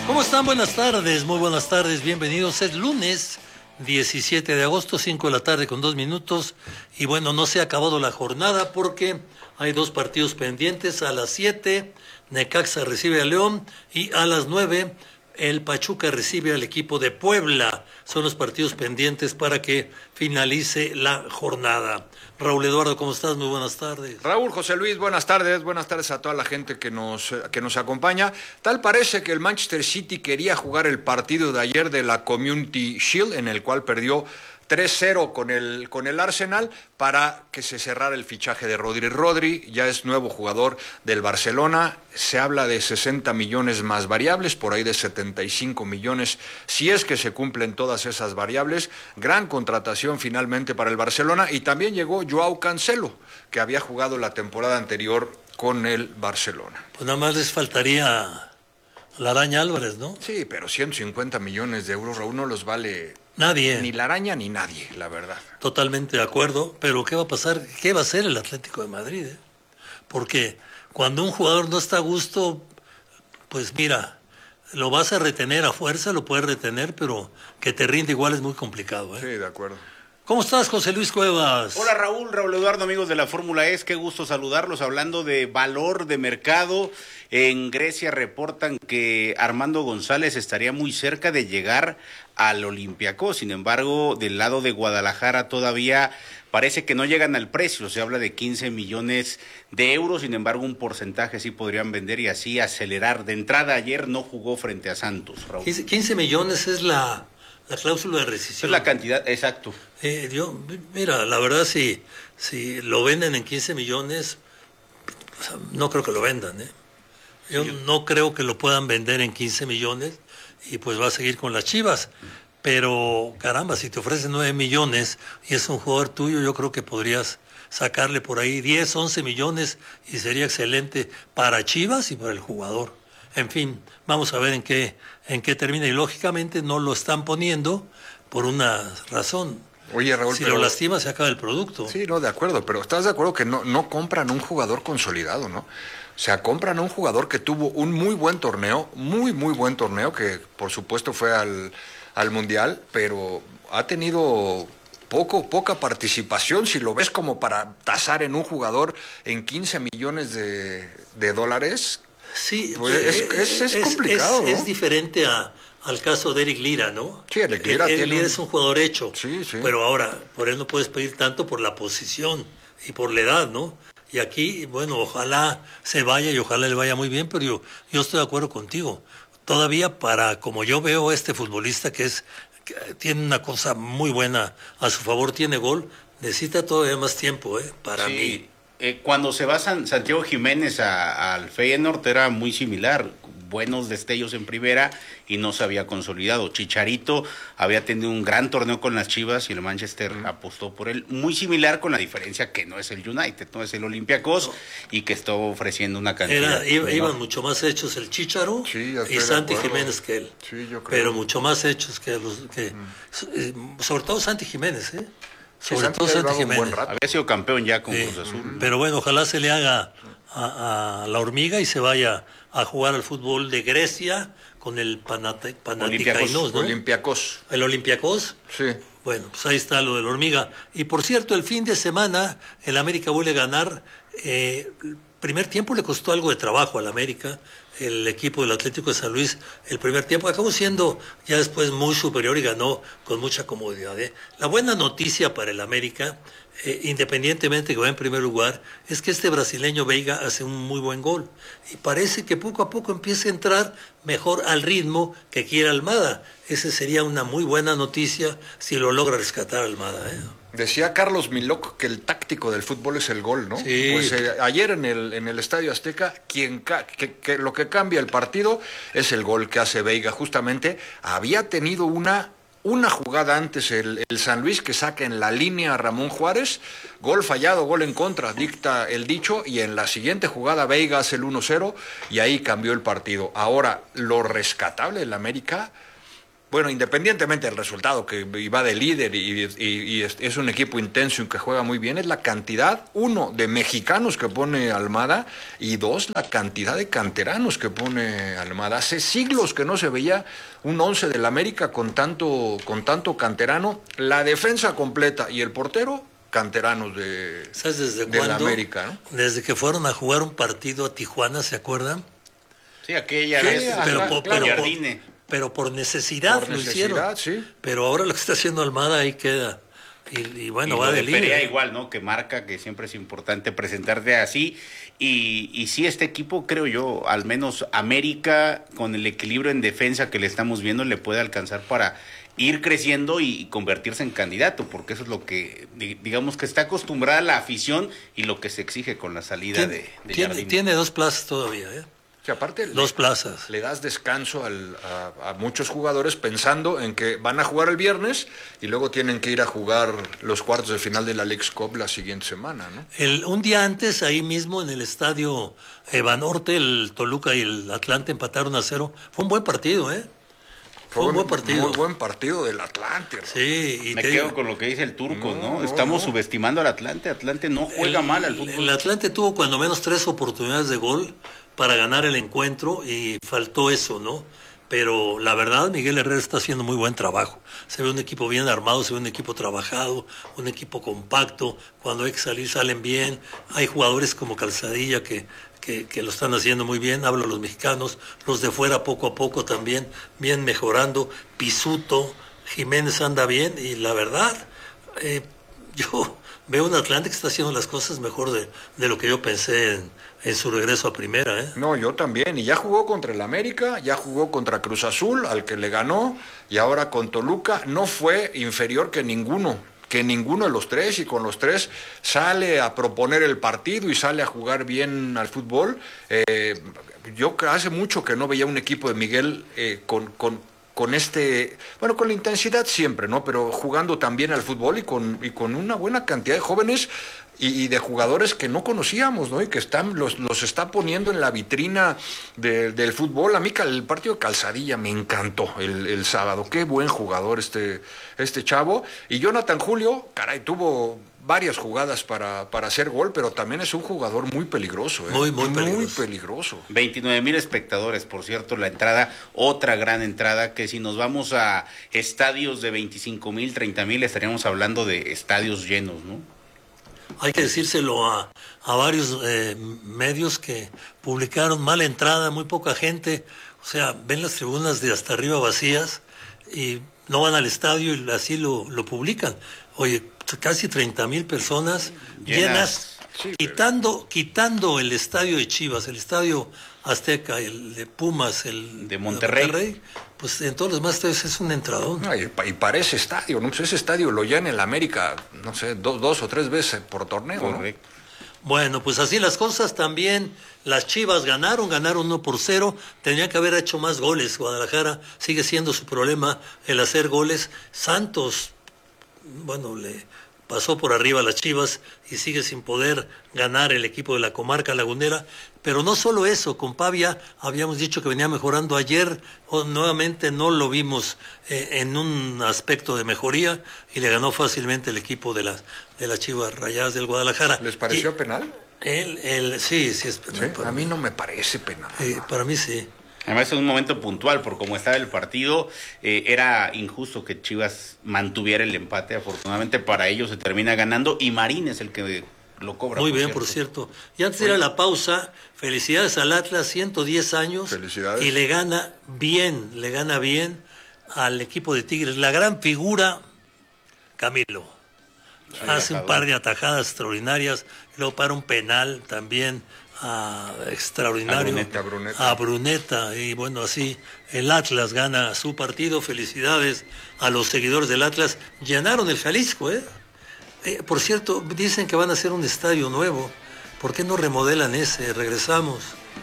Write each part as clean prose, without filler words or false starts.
¿Cómo están? Buenas tardes, muy buenas tardes, bienvenidos. Es lunes 17 de agosto, 5 de la tarde con 2 minutos. Y bueno, no se ha acabado la jornada porque hay dos partidos pendientes. A las 7, Necaxa recibe a León y a las 9, el Pachuca recibe al equipo de Puebla. Son los partidos pendientes para que finalice la jornada. Raúl Eduardo, ¿cómo estás? Muy buenas tardes. Raúl, José Luis, buenas tardes a toda la gente que nos acompaña. Tal parece que el Manchester City quería jugar el partido de ayer de la Community Shield, en el cual perdió 3-0 con el Arsenal, para que se cerrara el fichaje de Rodri. Rodri ya es nuevo jugador del Barcelona, se habla de 60 millones más variables, por ahí de 75 millones, si es que se cumplen todas esas variables. Gran contratación finalmente para el Barcelona, y también llegó Joao Cancelo, que había jugado la temporada anterior con el Barcelona. Pues nada más les faltaría la Araña Álvarez, ¿no? Sí, pero 150 millones de euros, Raúl, no los vale nadie. Ni la Araña ni nadie, la verdad. Totalmente de acuerdo, pero ¿qué va a pasar? ¿Qué va a hacer el Atlético de Madrid? Porque cuando un jugador no está a gusto, pues mira, lo vas a retener a fuerza, lo puedes retener, pero que te rinde igual es muy complicado. Sí, de acuerdo. ¿Cómo estás, José Luis Cuevas? Hola Raúl Eduardo, amigos de la Fórmula E, qué gusto saludarlos. Hablando de valor de mercado, en Grecia reportan que Armando González estaría muy cerca de llegar al Olympiacos. Sin embargo, del lado de Guadalajara todavía parece que no llegan al precio. Se habla de 15 millones de euros, sin embargo un porcentaje sí podrían vender y así acelerar. De entrada ayer no jugó frente a Santos, Raúl. 15 millones es la cláusula de rescisión. Es la cantidad, exacto. Mira, la verdad, si lo venden en 15 millones, no creo que lo vendan. Yo no creo que lo puedan vender en 15 millones y pues va a seguir con las Chivas. Pero, caramba, si te ofrecen 9 millones y es un jugador tuyo, yo creo que podrías sacarle por ahí 10, 11 millones y sería excelente para Chivas y para el jugador. En fin, vamos a ver en qué termina. Y lógicamente no lo están poniendo por una razón. Oye, Raúl, si lo lastima se acaba el producto. Sí, no, de acuerdo, pero ¿estás de acuerdo que no compran un jugador consolidado, no? O sea, compran un jugador que tuvo un muy buen torneo, muy buen torneo, que por supuesto fue al Mundial, pero ha tenido poca participación. Si lo ves como para tasar en un jugador en 15 millones de dólares, sí, pues es complicado, ¿no? Es diferente al caso de Eric Lira, ¿no? Sí, Eric Lira es un jugador hecho. Sí. Pero ahora, por él no puedes pedir tanto por la posición y por la edad, ¿no? Y aquí, bueno, ojalá se vaya y ojalá le vaya muy bien, pero yo estoy de acuerdo contigo. Todavía como yo veo a este futbolista que tiene una cosa muy buena a su favor, tiene gol, necesita todavía más tiempo, para mí. Cuando se va Santiago Jiménez al Feyenoord era muy similar, buenos destellos en primera y no se había consolidado. Chicharito había tenido un gran torneo con las Chivas y el Manchester apostó por él, muy similar, con la diferencia que no es el United, no es el Olympiacos, y que está ofreciendo una cantidad. Iban mucho más hechos el Chicharo y Santi Jiménez que él, sí, yo creo. Pero mucho más hechos sobre todo Santi Jiménez, sobre todo Santi Jiménez. Había sido campeón ya con Cruz Azul. Pero bueno, ojalá se le haga a la hormiga y se vaya a jugar al fútbol de Grecia con el Panathinaikos, ¿no? Olympiacos. ¿El Olympiacos? Sí. Bueno, pues ahí está lo de la hormiga. Y por cierto, el fin de semana el América vuelve a ganar. El primer tiempo le costó algo de trabajo al América, el equipo del Atlético de San Luis. El primer tiempo acabó siendo ya después muy superior y ganó con mucha comodidad. La buena noticia para el América, independientemente que va en primer lugar, es que este brasileño Veiga hace un muy buen gol y parece que poco a poco empieza a entrar mejor al ritmo que quiere Almada. Esa sería una muy buena noticia si lo logra rescatar Almada. Decía Carlos Milok que el táctico del fútbol es el gol, ¿no? Sí. Pues ayer en el Estadio Azteca, que lo que cambia el partido es el gol que hace Veiga. Justamente había tenido una jugada antes el San Luis, que saca en la línea a Ramón Juárez, gol fallado, gol en contra, dicta el dicho, y en la siguiente jugada Veiga hace el 1-0 y ahí cambió el partido. Ahora, lo rescatable del América, bueno, independientemente del resultado, que va de líder y es un equipo intenso y que juega muy bien, es la cantidad, uno, de mexicanos que pone Almada, y dos, la cantidad de canteranos que pone Almada. Hace siglos que no se veía un 11 del América con tanto canterano, la defensa completa y el portero, canteranos ¿Sabes desde de la cuándo? América, ¿no? Desde que fueron a jugar un partido a Tijuana, ¿se acuerdan? Sí, aquella Sí, vez, claro. Pero por necesidad Por lo necesidad, hicieron. sí. Pero ahora lo que está haciendo Almada ahí queda. Y bueno, y va lo de de Perea líder. igual, ¿no? Que marca, que siempre es importante presentarte así. Y sí, este equipo, creo yo, al menos América, con el equilibrio en defensa que le estamos viendo, le puede alcanzar para ir creciendo y convertirse en candidato, porque eso es lo que, digamos, que está acostumbrada la afición y lo que se exige con la salida de Jardine. Tiene 2 plazas todavía, ¿eh? Que aparte 2 plazas. le das descanso a muchos jugadores pensando en que van a jugar el viernes y luego tienen que ir a jugar los cuartos de final de la Leagues Cup la siguiente semana, ¿no? Un día antes, ahí mismo en el estadio Banorte, el Toluca y el Atlante empataron 0. Fue un buen partido, ¿eh? Fue un buen partido. Muy buen partido del Atlante. Sí, y Me quedo con lo que dice el turco, ¿no? Estamos subestimando al Atlante. Atlante no juega mal al fútbol. El Atlante tuvo cuando menos 3 oportunidades de gol para ganar el encuentro y faltó eso, ¿no? Pero la verdad, Miguel Herrera está haciendo muy buen trabajo. Se ve un equipo bien armado, se ve un equipo trabajado, un equipo compacto. Cuando hay que salir, salen bien. Hay jugadores como Calzadilla que lo están haciendo muy bien. Hablo de los mexicanos, los de fuera poco a poco también, bien mejorando. Pisuto, Jiménez anda bien y la verdad, yo veo un Atlante que está haciendo las cosas mejor de lo que yo pensé en su regreso a primera, ¿eh? No, yo también. Y ya jugó contra el América, ya jugó contra Cruz Azul, al que le ganó, y ahora con Toluca. No fue inferior que ninguno de los tres, y con los tres sale a proponer el partido y sale a jugar bien al fútbol. Yo hace mucho que no veía un equipo de Miguel con la intensidad siempre, ¿no? Pero jugando también al fútbol y con una buena cantidad de jóvenes y de jugadores que no conocíamos, ¿no? Y que los está poniendo en la vitrina del fútbol. A mí el partido de Calzadilla me encantó el sábado. Qué buen jugador este chavo. Y Jonathan Julio, caray, tuvo varias jugadas para hacer gol, pero también es un jugador muy peligroso, ¿eh? Muy peligroso. 29,000 espectadores, por cierto, la entrada, otra gran entrada, que si nos vamos a estadios de 25,000, 30,000, estaríamos hablando de estadios llenos, ¿no? Hay que decírselo a varios medios que publicaron mala entrada, muy poca gente. O sea, ven las tribunas de hasta arriba vacías y no van al estadio y así lo publican. Oye, casi 30,000 personas llenas, Sí, quitando el estadio de Chivas, el estadio Azteca, el de Pumas, el de Monterrey. Pues en todos los demás estadios es un entradón. No, y parece estadio, ¿no? Pues ese estadio lo llena en la América, no sé, dos o tres veces por torneo, Correcto. ¿no? Bueno, pues así las cosas también. Las Chivas ganaron 1-0. Tenía que haber hecho más goles. Guadalajara sigue siendo su problema el hacer goles. Santos, bueno, le pasó por arriba a las Chivas y sigue sin poder ganar el equipo de la comarca lagunera. Pero no solo eso, con Pavia habíamos dicho que venía mejorando ayer, nuevamente no lo vimos en un aspecto de mejoría y le ganó fácilmente el equipo de las Chivas Rayadas del Guadalajara. ¿Les pareció penal? Sí es penal. ¿Sí? A mí no me parece penal. Para mí sí. Además es un momento puntual, por cómo estaba el partido, era injusto que Chivas mantuviera el empate. Afortunadamente para ellos se termina ganando y Marín es el que lo cobra. Muy bien, por cierto. Y antes de ir a la pausa, felicidades al Atlas, 110 años. Felicidades. Y le gana bien al equipo de Tigres. La gran figura, Camilo. Hace un par de atajadas extraordinarias, y luego para un penal también extraordinario A Bruneta, y bueno, así el Atlas gana su partido. Felicidades a los seguidores del Atlas. Llenaron el Jalisco, por cierto, dicen que van a hacer un estadio nuevo. ¿Por qué no remodelan ese? Regresamos.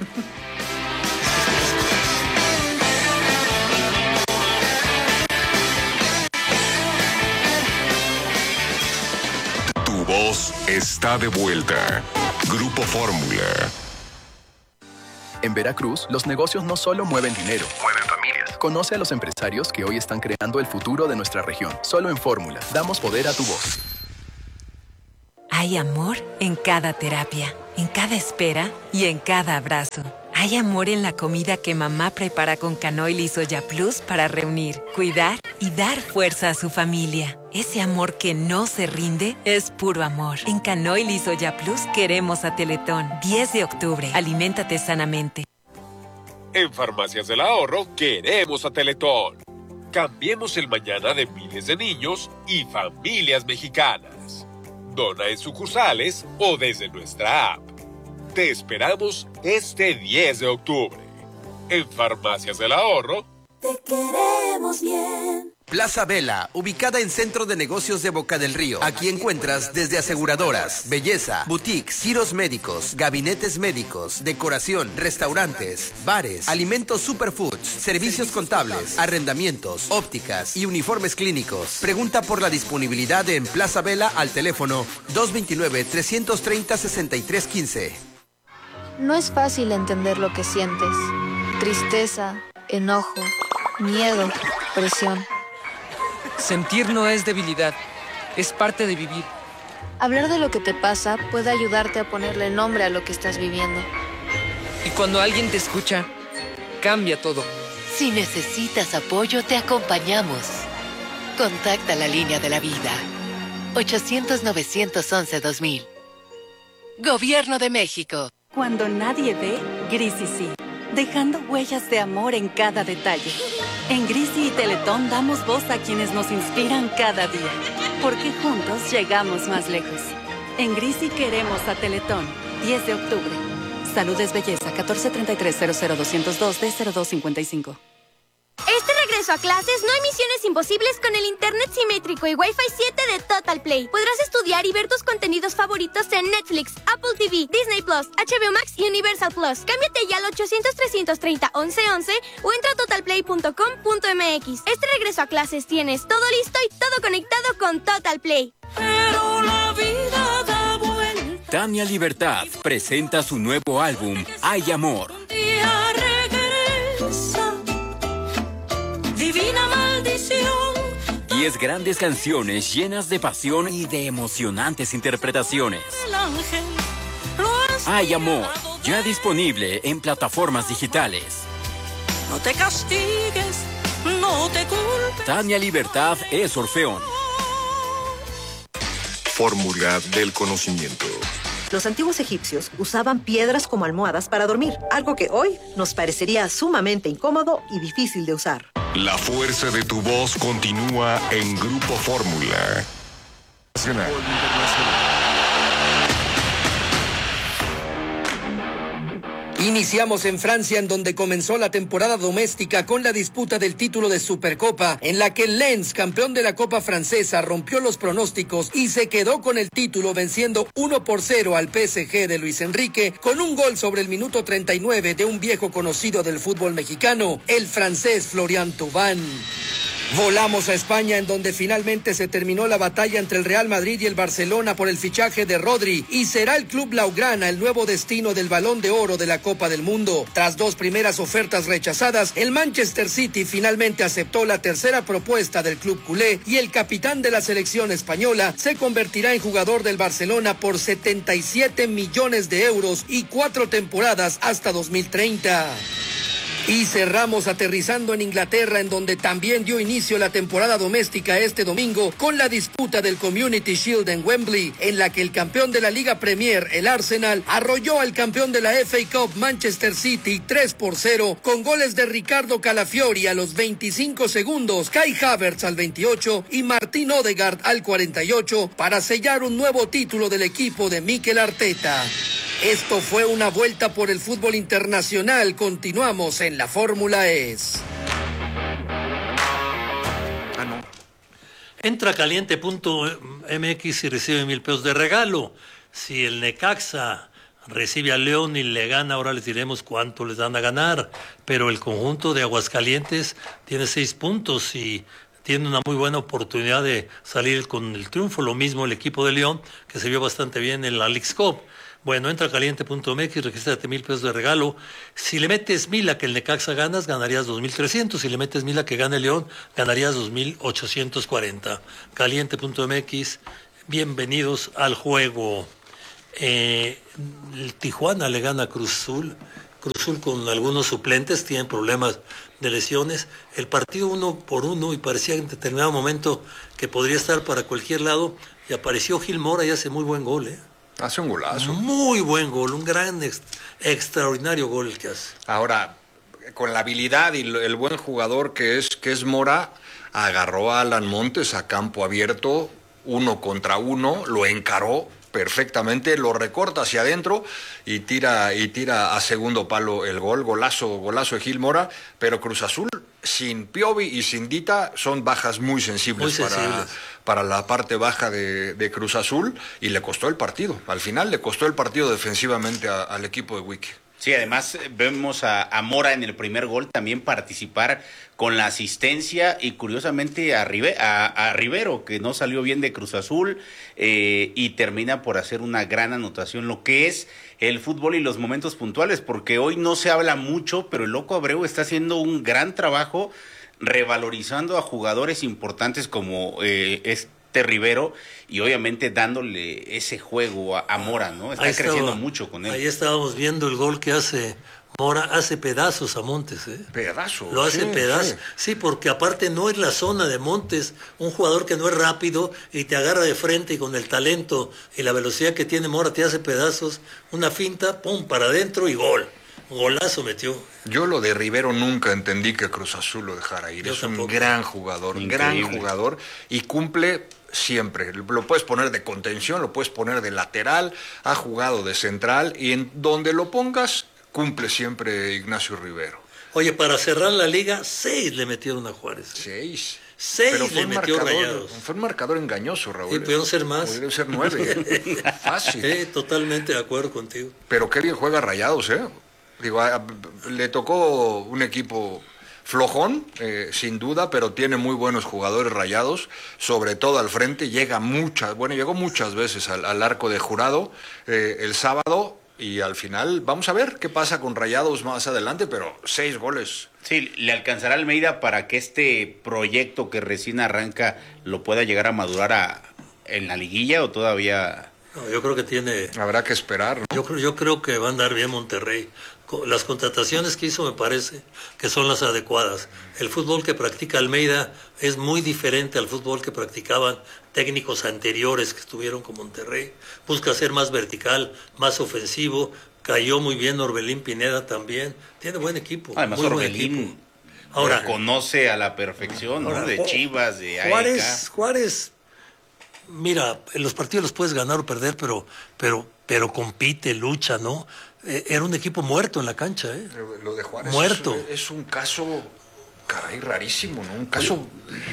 Tu voz está de vuelta. Grupo Fórmula. En Veracruz, los negocios no solo mueven dinero, mueven familias. Conoce a los empresarios que hoy están creando el futuro de nuestra región. Solo en Fórmula, damos poder a tu voz. Hay amor en cada terapia, en cada espera y en cada abrazo. Hay amor en la comida que mamá prepara con Canoil y Soya Plus para reunir, cuidar y dar fuerza a su familia. Ese amor que no se rinde es puro amor. En Canoil y Soya Plus queremos a Teletón. 10 de octubre. Aliméntate sanamente. En Farmacias del Ahorro queremos a Teletón. Cambiemos el mañana de miles de niños y familias mexicanas. Dona en sucursales o desde nuestra app. Te esperamos este 10 de octubre. En Farmacias del Ahorro. Te queremos bien. Plaza Vela, ubicada en Centro de Negocios de Boca del Río. Aquí encuentras desde aseguradoras, belleza, boutiques, giros médicos, gabinetes médicos, decoración, restaurantes, bares, alimentos superfoods, servicios contables, arrendamientos, ópticas y uniformes clínicos. Pregunta por la disponibilidad en Plaza Vela al teléfono 229-330-6315. No es fácil entender lo que sientes. Tristeza, enojo, miedo, presión. Sentir no es debilidad, es parte de vivir. Hablar de lo que te pasa puede ayudarte a ponerle nombre a lo que estás viviendo. Y cuando alguien te escucha, cambia todo. Si necesitas apoyo, te acompañamos. Contacta la línea de la vida. 800-911-2000. Gobierno de México. Cuando nadie ve, Grisi sí, dejando huellas de amor en cada detalle. En Grisi y Teletón damos voz a quienes nos inspiran cada día, porque juntos llegamos más lejos. En Grisi queremos a Teletón. 10 de octubre. Salud es belleza. 1433-00202-D0255. Este regreso a clases no hay misiones imposibles con el internet simétrico y Wi-Fi 7 de Total Play. Podrás estudiar y ver tus contenidos favoritos en Netflix, Apple TV, Disney Plus, HBO Max y Universal Plus. Cámbiate ya al 800-330-1111 o entra a totalplay.com.mx. Este regreso a clases tienes todo listo y todo conectado con Total Play. Pero la vida da vuelta. Tania Libertad presenta su nuevo álbum, Hay Amor. Un día regresa. Divina maldición. 10 grandes canciones llenas de pasión y de emocionantes interpretaciones. El ángel Hay Amor, ya disponible en plataformas digitales. no te castigues, no te culpes. Tania Libertad es Orfeón. Fórmula del conocimiento. Los antiguos egipcios usaban piedras como almohadas para dormir, algo que hoy nos parecería sumamente incómodo y difícil de usar. La fuerza de tu voz continúa en Grupo Fórmula. Iniciamos en Francia, en donde comenzó la temporada doméstica con la disputa del título de Supercopa, en la que el Lens, campeón de la Copa Francesa, rompió los pronósticos y se quedó con el título, venciendo 1-0 al PSG de Luis Enrique, con un gol sobre el minuto 39 de un viejo conocido del fútbol mexicano, el francés Florian Thauvin. Volamos a España, en donde finalmente se terminó la batalla entre el Real Madrid y el Barcelona por el fichaje de Rodri, y será el club blaugrana el nuevo destino del Balón de Oro de la Copa del Mundo. Tras 2 primeras ofertas rechazadas, el Manchester City finalmente aceptó la tercera propuesta del club culé, y el capitán de la selección española se convertirá en jugador del Barcelona por 77 millones de euros y 4 temporadas hasta 2030. Y cerramos aterrizando en Inglaterra, en donde también dio inicio la temporada doméstica este domingo con la disputa del Community Shield en Wembley, en la que el campeón de la Liga Premier, el Arsenal, arrolló al campeón de la FA Cup, Manchester City, 3-0, con goles de Ricardo Calafiori a los 25 segundos, Kai Havertz al 28 y Martín Odegaard al 48, para sellar un nuevo título del equipo de Mikel Arteta. Esto fue una vuelta por el fútbol internacional. Continuamos en la Fórmula ES. Entra a caliente.mx y recibe 1,000 pesos de regalo. Si el Necaxa recibe a León y le gana, ahora les diremos cuánto les dan a ganar. Pero el conjunto de Aguascalientes tiene 6 puntos y tiene una muy buena oportunidad de salir con el triunfo. Lo mismo el equipo de León, que se vio bastante bien en la Leagues Cup. Bueno, entra a caliente.mx, regístrate $1,000 de regalo. Si le metes 1,000 a que el Necaxa ganas, ganarías 2,300. Si le metes 1,000 a que gane León, ganarías 2,840. Caliente.mx, bienvenidos al juego. El Tijuana le gana a Cruz Azul. Cruz Azul con algunos suplentes, tienen problemas de lesiones. El partido 1-1 y parecía en determinado momento que podría estar para cualquier lado. Y apareció Gil Mora y hace muy buen gol, Hace un golazo. Muy buen gol, un gran, extraordinario gol el que hace. Ahora, con la habilidad y el buen jugador que es Mora, agarró a Alan Montes a campo abierto, 1 contra 1, lo encaró perfectamente, lo recorta hacia adentro y tira a segundo palo el gol. Golazo de Gil Mora, pero Cruz Azul sin Piovi y sin Dita son bajas muy sensibles, para la parte baja de Cruz Azul, y le costó el partido. Al final le costó el partido defensivamente al equipo de Wiki. Sí, además vemos a Mora en el primer gol también participar con la asistencia, y curiosamente a Rivero, que no salió bien de Cruz Azul, y termina por hacer una gran anotación, lo que es el fútbol y los momentos puntuales, porque hoy no se habla mucho, pero el Loco Abreu está haciendo un gran trabajo revalorizando a jugadores importantes como Rivero, y obviamente dándole ese juego a Mora, ¿no? Está creciendo mucho con él. Ahí estábamos viendo el gol que hace Mora, hace pedazos a Montes, Pedazos. Lo hace pedazos. Sí, porque aparte no es la zona de Montes, un jugador que no es rápido y te agarra de frente, y con el talento y la velocidad que tiene Mora te hace pedazos, una finta, pum, para adentro y gol. Golazo metió. Yo lo de Rivero nunca entendí que Cruz Azul lo dejara ir. Es un gran jugador, y cumple siempre. Lo puedes poner de contención, lo puedes poner de lateral, ha jugado de central, y en donde lo pongas cumple siempre Ignacio Rivero. Oye, para cerrar la liga, 6 le metieron a Juárez. 6 Pero le metió Rayados. Fue un marcador engañoso, Raúl. Sí, pudieron ser más. Pudieron ser 9. Fácil. Totalmente de acuerdo contigo. Pero qué bien juega Rayados, Digo, le tocó un equipo flojón, sin duda, pero tiene muy buenos jugadores Rayados, sobre todo al frente. Llegó muchas veces al arco de Jurado el sábado, y al final vamos a ver qué pasa con Rayados más adelante, pero 6 goles. Sí, ¿le alcanzará Almeida para que este proyecto que recién arranca lo pueda llegar a madurar en la liguilla, o todavía...? No, yo creo que habrá que esperar, ¿no? Yo creo que va a andar bien Monterrey. Las contrataciones que hizo me parece que son las adecuadas. El fútbol que practica Almeida es muy diferente al fútbol que practicaban técnicos anteriores que estuvieron con Monterrey. Busca ser más vertical, más ofensivo. Cayó muy bien Orbelín Pineda también. Tiene buen equipo. Además, muy Orbelín buen equipo. Ahora, conoce a la perfección, ¿no? De Chivas, de Juárez, mira, en los partidos los puedes ganar o perder, pero compite, lucha, ¿no? Era un equipo muerto en la cancha, Lo de Juárez muerto. Es un caso, caray, rarísimo, ¿no? Un caso,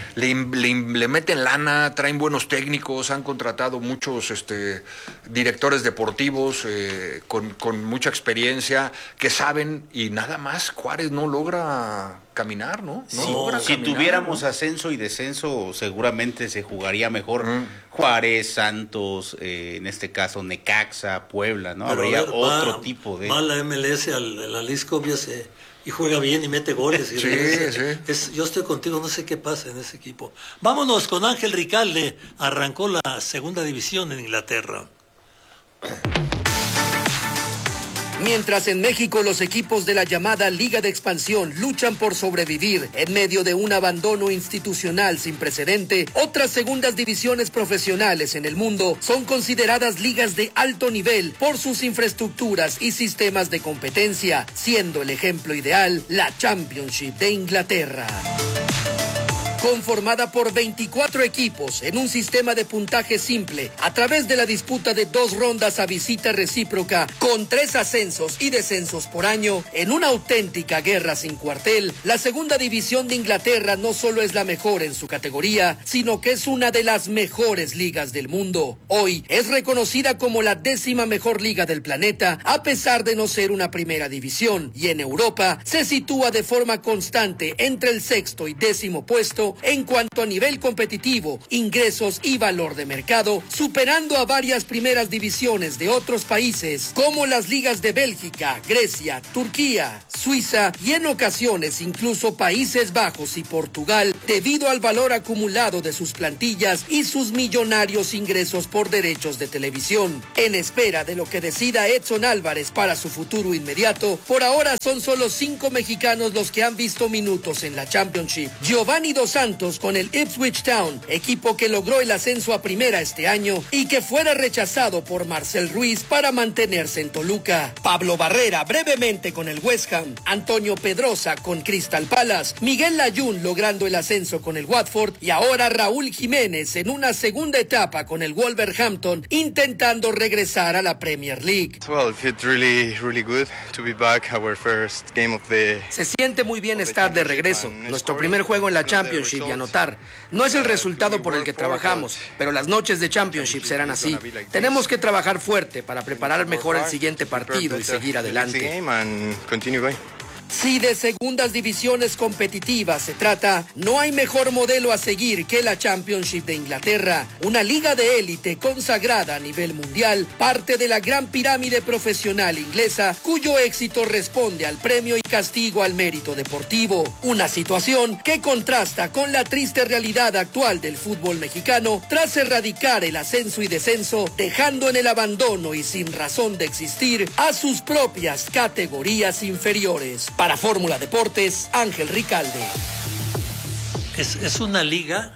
le meten lana, traen buenos técnicos, han contratado muchos directores deportivos con mucha experiencia, que saben, y nada más Juárez no logra caminar, ¿no? Si tuviéramos ascenso y descenso, seguramente se jugaría mejor Juárez, Santos, en este caso Necaxa, Puebla, ¿no? Pero habría otro tipo de... Va la MLS al Jalisco, y juega bien y mete goles. Sí. Yo estoy contigo, no sé qué pasa en ese equipo. Vámonos con Ángel Ricalde, arrancó la segunda división en Inglaterra. Mientras en México los equipos de la llamada Liga de Expansión luchan por sobrevivir en medio de un abandono institucional sin precedente, otras segundas divisiones profesionales en el mundo son consideradas ligas de alto nivel por sus infraestructuras y sistemas de competencia, siendo el ejemplo ideal la Championship de Inglaterra. Conformada por 24 equipos en un sistema de puntaje simple a través de la disputa de 2 rondas a visita recíproca con 3 ascensos y descensos por año, en una auténtica guerra sin cuartel, la segunda división de Inglaterra no solo es la mejor en su categoría, sino que es una de las mejores ligas del mundo. Hoy es reconocida como la 10ª mejor liga del planeta, a pesar de no ser una primera división, y en Europa se sitúa de forma constante entre el 6º y 10º puesto, año en cuanto a nivel competitivo, ingresos y valor de mercado, superando a varias primeras divisiones de otros países como las ligas de Bélgica, Grecia, Turquía, Suiza y en ocasiones incluso Países Bajos y Portugal, debido al valor acumulado de sus plantillas y sus millonarios ingresos por derechos de televisión. En espera de lo que decida Edson Álvarez para su futuro inmediato, por ahora son solo 5 mexicanos los que han visto minutos en la Championship. Giovanni Dos Santos con el Ipswich Town, equipo que logró el ascenso a primera este año y que fuera rechazado por Marcel Ruiz para mantenerse en Toluca. Pablo Barrera brevemente con el West Ham, Antonio Pedrosa con Crystal Palace, Miguel Layún logrando el ascenso con el Watford y ahora Raúl Jiménez en una segunda etapa con el Wolverhampton intentando regresar a la Premier League. Se siente muy bien estar de regreso, nuestro primer juego en la Championship y anotar. No es el resultado por el que trabajamos, pero las noches de Championship serán así. Tenemos que trabajar fuerte para preparar mejor el siguiente partido y seguir adelante. Si de segundas divisiones competitivas se trata, no hay mejor modelo a seguir que la Championship de Inglaterra, una liga de élite consagrada a nivel mundial, parte de la gran pirámide profesional inglesa, cuyo éxito responde al premio y castigo al mérito deportivo. Una situación que contrasta con la triste realidad actual del fútbol mexicano tras erradicar el ascenso y descenso, dejando en el abandono y sin razón de existir a sus propias categorías inferiores. Para Fórmula Deportes, Ángel Ricalde. Es una liga,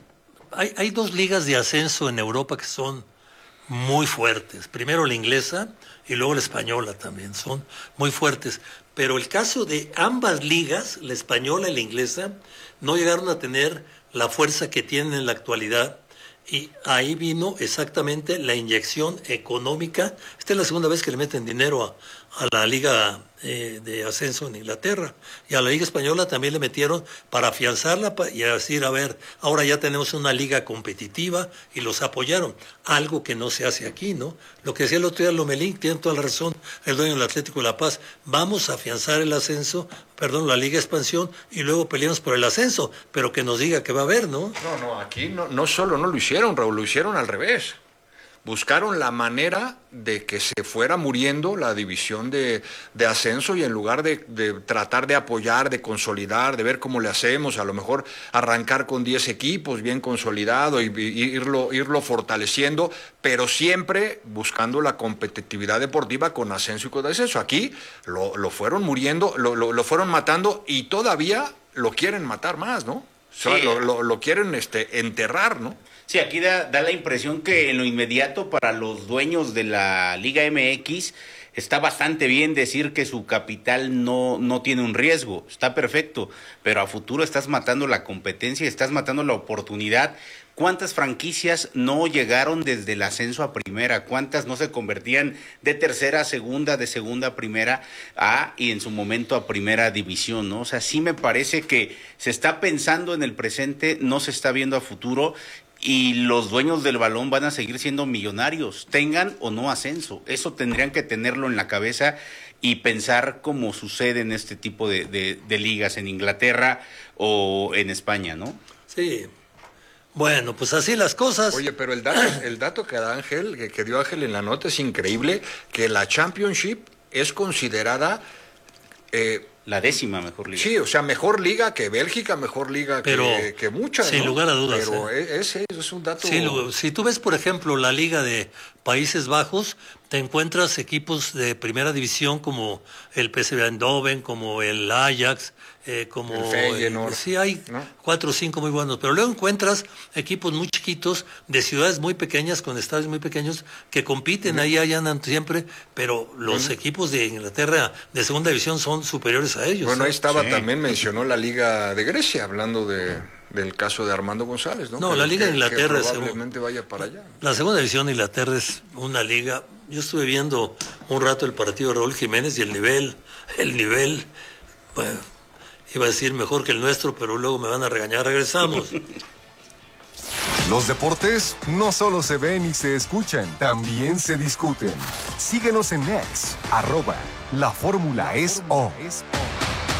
hay 2 ligas de ascenso en Europa que son muy fuertes. Primero la inglesa y luego la española también, son muy fuertes. Pero el caso de ambas ligas, la española y la inglesa, no llegaron a tener la fuerza que tienen en la actualidad. Y ahí vino exactamente la inyección económica. Esta es la segunda vez que le meten dinero a la liga de ascenso en Inglaterra, y a la liga española también le metieron para afianzarla y decir, a ver, ahora ya tenemos una liga competitiva, y los apoyaron, algo que no se hace aquí, ¿no? Lo que decía el otro día Lomelín, tiene toda la razón el dueño del Atlético de La Paz, vamos a afianzar el ascenso, la liga expansión, y luego peleamos por el ascenso, pero que nos diga que va a haber, ¿no? No, aquí no solo no lo hicieron, Raúl, lo hicieron al revés. Buscaron la manera de que se fuera muriendo la división de ascenso, y en lugar de tratar de apoyar, de consolidar, de ver cómo le hacemos, a lo mejor arrancar con 10 equipos bien consolidado y irlo fortaleciendo, pero siempre buscando la competitividad deportiva con ascenso y con descenso. Aquí lo fueron muriendo, lo fueron matando, y todavía lo quieren matar más, ¿no? Sí. O sea, lo quieren enterrar, ¿no? Sí, aquí da la impresión que en lo inmediato para los dueños de la Liga MX está bastante bien decir que su capital no tiene un riesgo, está perfecto, pero a futuro estás matando la competencia, estás matando la oportunidad. ¿Cuántas franquicias no llegaron desde el ascenso a primera? ¿Cuántas no se convertían de tercera a segunda, de segunda a primera y en su momento a primera división, ¿no? O sea, sí me parece que se está pensando en el presente, no se está viendo a futuro, y los dueños del balón van a seguir siendo millonarios, tengan o no ascenso. Eso tendrían que tenerlo en la cabeza y pensar cómo sucede en este tipo de ligas en Inglaterra o en España, ¿no? Sí. Bueno, pues así las cosas. Oye, pero el dato que da Ángel, que dio Ángel en la nota, es increíble, que la Championship es considerada la 10ª mejor liga. Sí, o sea, mejor liga que Bélgica, mejor liga que muchas. Sin lugar a dudas. Pero ese es un dato. Sí, si tú ves, por ejemplo, la liga de Países Bajos, te encuentras equipos de primera división como el PSV Eindhoven, como el Ajax, como el Feyenoord. Sí, hay 4 o 5 muy buenos, pero luego encuentras equipos muy chiquitos de ciudades muy pequeñas, con estadios muy pequeños, que compiten, ahí andan siempre, pero los equipos de Inglaterra de segunda división son superiores a ellos. Bueno, ahí estaba, también mencionó la Liga de Grecia, hablando del caso de Armando González, ¿no? No, la Liga de Inglaterra probablemente vaya para allá. La segunda división de Inglaterra es una liga. Yo estuve viendo un rato el partido de Raúl Jiménez, y el nivel, bueno, iba a decir mejor que el nuestro, pero luego me van a regañar. Regresamos. Los deportes no solo se ven y se escuchan, también se discuten. Síguenos en X, @LaFórmulaEsO.